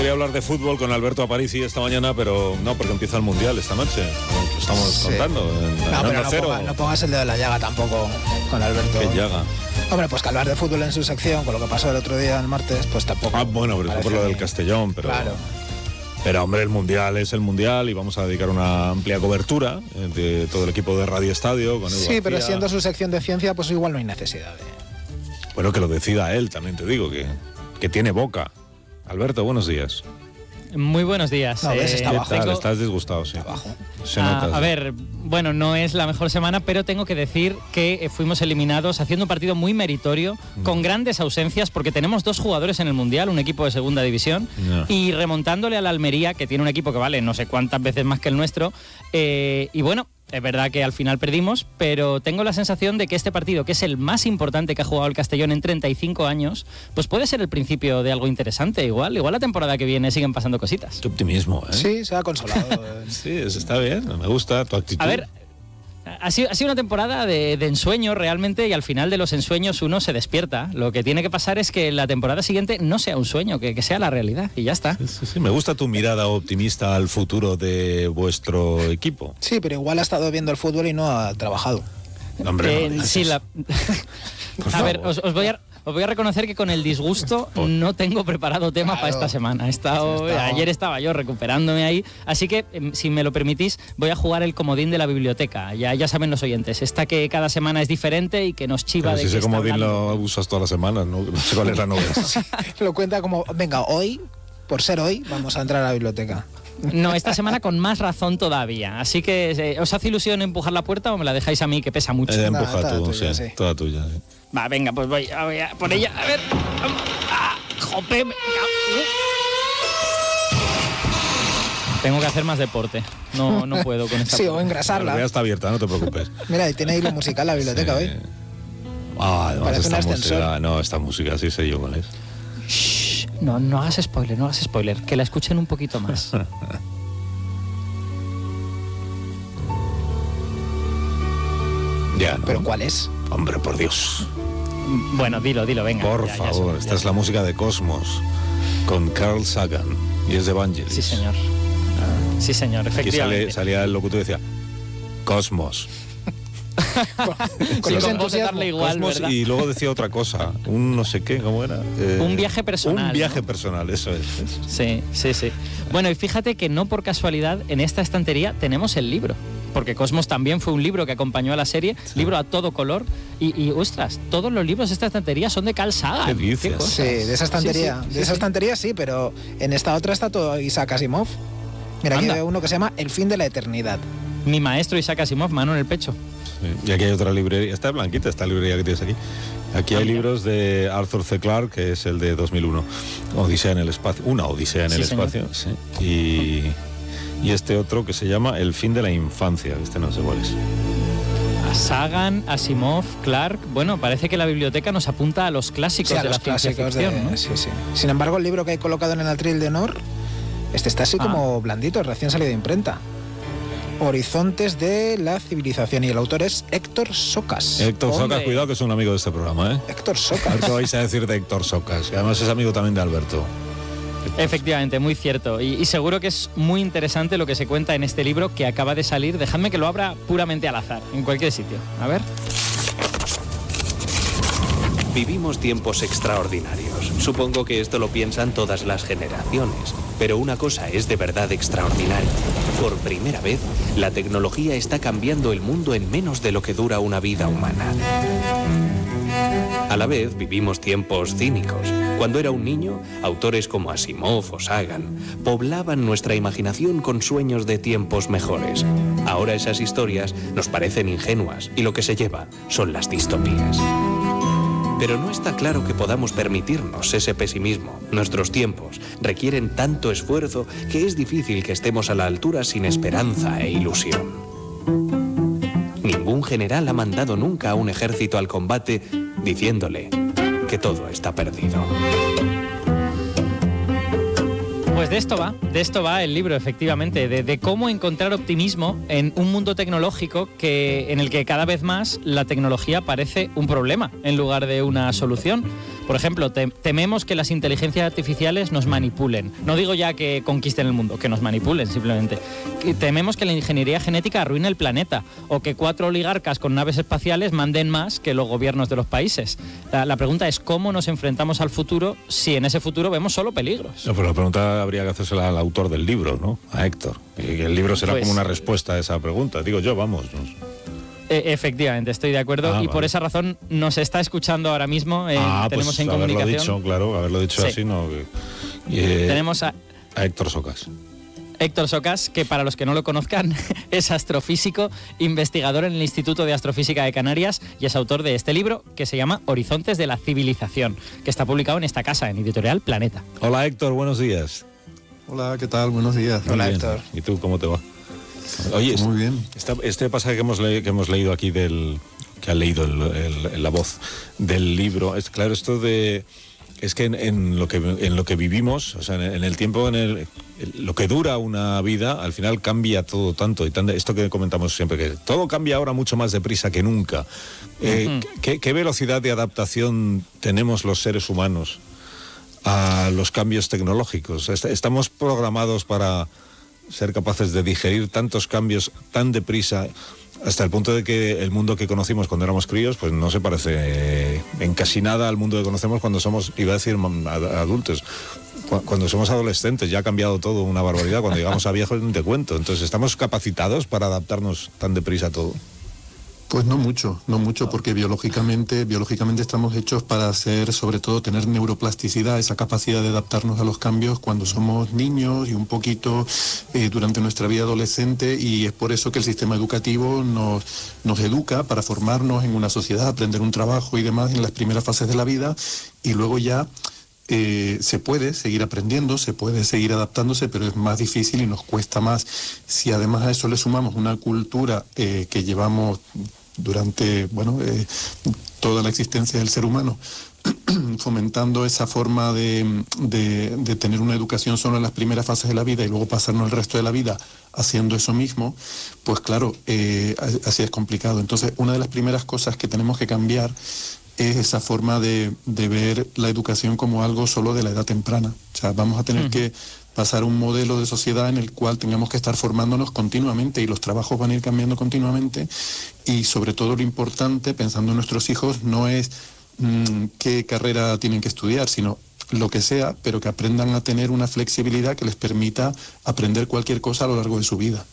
quería hablar de fútbol con Alberto Aparici esta mañana, pero no, porque empieza el Mundial esta noche. Lo estamos contando. No pongas el dedo en la llaga tampoco con Alberto. ¿Qué llaga? Hombre, pues que hablar de fútbol en su sección, con lo que pasó el otro día, el martes, pues tampoco. Bueno, pero eso por lo del Castellón, pero... Claro. Pero, hombre, el Mundial es el Mundial y vamos a dedicar una amplia cobertura de todo el equipo de Radio Estadio. Con Edu García. Pero siendo su sección de ciencia, pues igual no hay necesidad de... Bueno, que lo decida él, también te digo, que tiene boca. Alberto, buenos días. Muy buenos días. No, ves, está abajo. Estás disgustado, sí. Abajo. A ver, bueno, no es la mejor semana, pero tengo que decir que fuimos eliminados haciendo un partido muy meritorio, con grandes ausencias, porque tenemos 2 jugadores en el Mundial, un equipo de segunda división, y remontándole a la Almería, que tiene un equipo que vale no sé cuántas veces más que el nuestro, y bueno... Es verdad que al final perdimos, pero tengo la sensación de que este partido, que es el más importante que ha jugado el Castellón en 35 años, pues puede ser el principio de algo interesante. Igual la temporada que viene siguen pasando cositas. Qué optimismo, ¿eh? Sí, se ha consolado. Sí, eso está bien, me gusta tu actitud. A ver, ha sido una temporada de ensueño realmente, y al final de los ensueños uno se despierta. Lo que tiene que pasar es que la temporada siguiente no sea un sueño, que sea la realidad, y ya está. Sí, me gusta tu mirada optimista al futuro de vuestro equipo. Sí, pero igual ha estado viendo el fútbol y no ha trabajado. Hombre, no, sí, a ver, os voy a reconocer que con el disgusto no tengo preparado tema para esta semana. Ayer estaba yo recuperándome ahí, así que si me lo permitís voy a jugar el comodín de la biblioteca. Ya saben los oyentes, esta que cada semana es diferente y que nos chiva. Pero de si que ese comodín lo usas todas las semanas, no sé cuál es la novedad. Lo cuenta como, venga, hoy, por ser hoy, vamos a entrar a la biblioteca. No, esta semana con más razón todavía. Así que, ¿os hace ilusión empujar la puerta o me la dejáis a mí, que pesa mucho? Empuja tú, sí. Toda tuya, sí. Va, venga, pues voy a por ella. A ver. ¡Jope! Tengo que hacer más deporte. No puedo con esta. Sí, o engrasarla. Ya está abierta, no te preocupes. Mira, y tiene ahí lo musical la biblioteca hoy. Además esta música sí sé yo cuál es. Shh, no hagas spoiler, que la escuchen un poquito más. Ya, ¿no? ¿Pero cuál es? Hombre, por Dios. Bueno, dilo, venga. Por favor, esta es la música de Cosmos, con Carl Sagan, y es de Vangelis. Sí, señor, efectivamente. Aquí salía el locutor y decía, Cosmos. con darle igual, Cosmos, ¿verdad? y luego decía otra cosa, un no sé qué, ¿cómo era? Un viaje personal. Un viaje personal, eso es. Sí. Bueno, y fíjate que no por casualidad en esta estantería tenemos el libro. Porque Cosmos también fue un libro que acompañó a la serie, libro a todo color, y ostras, todos los libros de esta estantería son de Carl Sagan. ¿Qué dices? Sí, de esa estantería. Estantería sí, pero en esta otra está todo Isaac Asimov. Mira, aquí veo uno que se llama El fin de la eternidad. Mi maestro Isaac Asimov, mano en el pecho. Sí, y aquí hay otra librería, está blanquita esta librería que tienes aquí. Aquí hay libros de Arthur C. Clarke, que es el de 2001, Odisea en el espacio, una Odisea en el espacio, sí. Y este otro que se llama El fin de la infancia, este no sé cuál es. Sagan, Asimov, Clarke, bueno, parece que la biblioteca nos apunta a los clásicos de la ciencia ficción, ¿no? Sí. Sin embargo, el libro que hay colocado en el atril de honor, este está así como blandito, recién salido de imprenta. Horizontes de la civilización, y el autor es Héctor Socas. Héctor Socas, cuidado que es un amigo de este programa, ¿eh? Héctor Socas. A ver qué vais a decir de Héctor Socas, que además es amigo también de Alberto. Efectivamente, muy cierto. Y seguro que es muy interesante lo que se cuenta en este libro que acaba de salir. Dejadme que lo abra puramente al azar, en cualquier sitio. A ver. Vivimos tiempos extraordinarios. Supongo que esto lo piensan todas las generaciones. Pero una cosa es de verdad extraordinaria. Por primera vez, la tecnología está cambiando el mundo en menos de lo que dura una vida humana. A la vez, vivimos tiempos cínicos. Cuando era un niño, autores como Asimov o Sagan poblaban nuestra imaginación con sueños de tiempos mejores. Ahora esas historias nos parecen ingenuas y lo que se lleva son las distopías. Pero no está claro que podamos permitirnos ese pesimismo. Nuestros tiempos requieren tanto esfuerzo que es difícil que estemos a la altura sin esperanza e ilusión. Ningún general ha mandado nunca a un ejército al combate diciéndole que todo está perdido. Pues de esto va el libro, efectivamente, de cómo encontrar optimismo en un mundo tecnológico en el que cada vez más la tecnología parece un problema en lugar de una solución. Por ejemplo, tememos que las inteligencias artificiales nos manipulen. No digo ya que conquisten el mundo, que nos manipulen simplemente. Tememos que la ingeniería genética arruine el planeta o que 4 oligarcas con naves espaciales manden más que los gobiernos de los países. La pregunta es cómo nos enfrentamos al futuro si en ese futuro vemos solo peligros. No, pero la pregunta habría que hacérsela al autor del libro, ¿no? A Héctor. Y el libro será como una respuesta a esa pregunta. Digo yo, vamos. Efectivamente, estoy de acuerdo y por esa razón nos está escuchando ahora mismo. Tenemos pues en comunicación. Haberlo dicho así, no. Tenemos a Héctor Socas. Héctor Socas, que para los que no lo conozcan es astrofísico, investigador en el Instituto de Astrofísica de Canarias y es autor de este libro que se llama Horizontes de la Civilización, que está publicado en esta casa, en Editorial Planeta. Hola Héctor, buenos días. Hola, ¿qué tal? Buenos días. Hola Héctor. ¿Y tú cómo te va? Oye, muy bien. Este pasaje que hemos leído aquí que ha leído la voz del libro, es claro, esto de es que en lo que vivimos, o sea, en el tiempo, lo que dura una vida, al final cambia todo tanto esto que comentamos siempre, que todo cambia ahora mucho más deprisa que nunca. ¿Qué velocidad de adaptación tenemos los seres humanos a los cambios tecnológicos? Estamos programados para ser capaces de digerir tantos cambios tan deprisa, hasta el punto de que el mundo que conocimos cuando éramos críos pues no se parece en casi nada al mundo que conocemos cuando somos, iba a decir adultos, cuando somos adolescentes. Ya ha cambiado todo una barbaridad. Cuando llegamos a viejos ni te cuento. Entonces, ¿estamos capacitados para adaptarnos tan deprisa a todo? Pues no mucho, porque biológicamente estamos hechos para sobre todo tener neuroplasticidad, esa capacidad de adaptarnos a los cambios cuando somos niños y un poquito durante nuestra vida adolescente, y es por eso que el sistema educativo nos educa para formarnos en una sociedad, aprender un trabajo y demás en las primeras fases de la vida, y luego ya se puede seguir aprendiendo, se puede seguir adaptándose, pero es más difícil y nos cuesta más. Si además a eso le sumamos una cultura que llevamos durante toda la existencia del ser humano, fomentando esa forma de tener una educación solo en las primeras fases de la vida y luego pasarnos el resto de la vida haciendo eso mismo, pues claro, así es complicado. Entonces, una de las primeras cosas que tenemos que cambiar es esa forma de ver la educación como algo solo de la edad temprana. O sea, vamos a tener que pasar a un modelo de sociedad en el cual tengamos que estar formándonos continuamente, y los trabajos van a ir cambiando continuamente, y sobre todo lo importante, pensando en nuestros hijos, no es qué carrera tienen que estudiar, sino lo que sea, pero que aprendan a tener una flexibilidad que les permita aprender cualquier cosa a lo largo de su vida.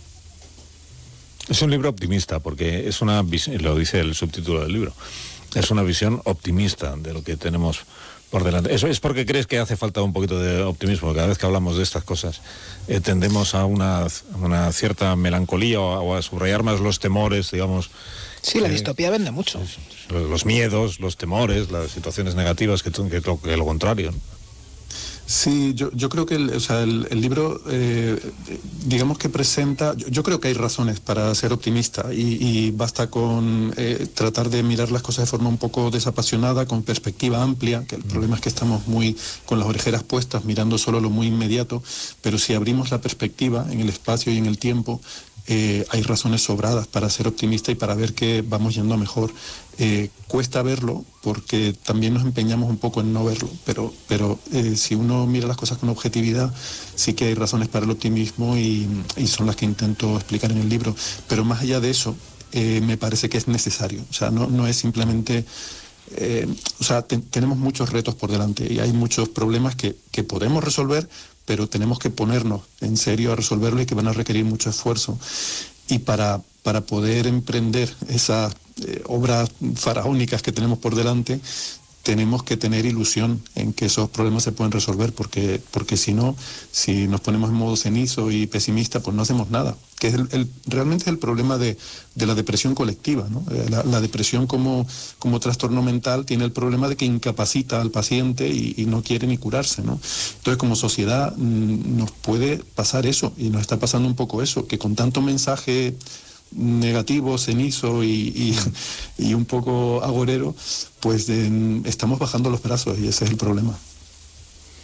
Es un libro optimista, porque es una visión, lo dice el subtítulo del libro, es una visión optimista de lo que tenemos por delante. ¿Eso es porque crees que hace falta un poquito de optimismo? Cada vez que hablamos de estas cosas tendemos a una cierta melancolía o a subrayar más los temores, digamos. Sí, la distopía vende mucho. Los miedos, los temores, las situaciones negativas, que lo contrario, ¿no? Sí, yo creo que el libro, digamos que presenta, yo creo que hay razones para ser optimista, y basta con tratar de mirar las cosas de forma un poco desapasionada, con perspectiva amplia, que el problema es que estamos muy con las orejeras puestas, mirando solo lo muy inmediato, pero si abrimos la perspectiva en el espacio y en el tiempo, hay razones sobradas para ser optimista y para ver que vamos yendo a mejor. Cuesta verlo porque también nos empeñamos un poco en no verlo, pero si uno mira las cosas con objetividad, sí que hay razones para el optimismo, y son las que intento explicar en el libro. Pero más allá de eso, me parece que es necesario. O sea, no es simplemente... tenemos muchos retos por delante y hay muchos problemas que podemos resolver, pero tenemos que ponernos en serio a resolverlo, y que van a requerir mucho esfuerzo. Y para poder emprender esas obras faraónicas que tenemos por delante, tenemos que tener ilusión en que esos problemas se pueden resolver, porque si no, si nos ponemos en modo cenizo y pesimista, pues no hacemos nada. Que es realmente es el problema de la depresión colectiva, ¿no? La depresión como trastorno mental tiene el problema de que incapacita al paciente y no quiere ni curarse, ¿no? Entonces, como sociedad nos puede pasar eso, y nos está pasando un poco eso, que con tanto mensaje negativo, cenizo y un poco agorero, pues estamos bajando los brazos, y ese es el problema.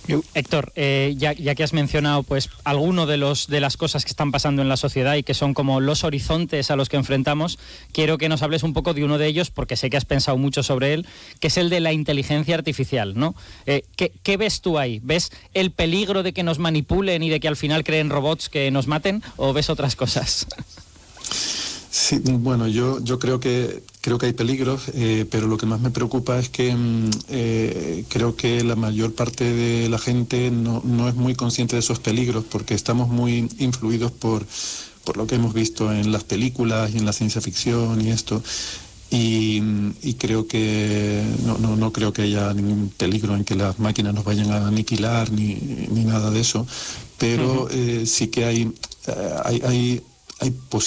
Héctor, ya que has mencionado pues alguno de las cosas que están pasando en la sociedad y que son como los horizontes a los que enfrentamos, quiero que nos hables un poco de uno de ellos, porque sé que has pensado mucho sobre él, que es el de la inteligencia artificial, ¿no? ¿Qué ves tú ahí? ¿Ves el peligro de que nos manipulen y de que al final creen robots que nos maten, o ves otras cosas? Sí, bueno, yo creo que hay peligros, pero lo que más me preocupa es que creo que la mayor parte de la gente no es muy consciente de esos peligros, porque estamos muy influidos por lo que hemos visto en las películas y en la ciencia ficción y esto. Y creo que no creo que haya ningún peligro en que las máquinas nos vayan a aniquilar ni nada de eso, pero sí que hay